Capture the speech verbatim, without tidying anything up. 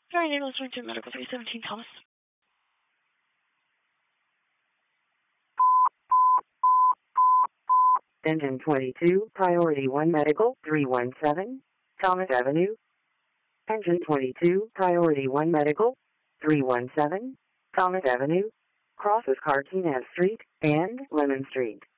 Sorry, ambulance twenty-two, medical three seventeen, Thomas. Engine twenty-two, Priority one Medical, three one seven, Thomas Avenue. Engine twenty-two, Priority one Medical, three one seven, Thomas Avenue. Crosses Carquinez Street and Lemon Street.